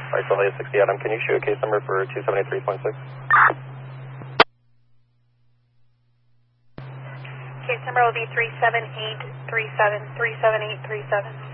Alright, Sylvia 60 Adam, can you shoot a case number for 273.6? Case number will be 37837, 37837.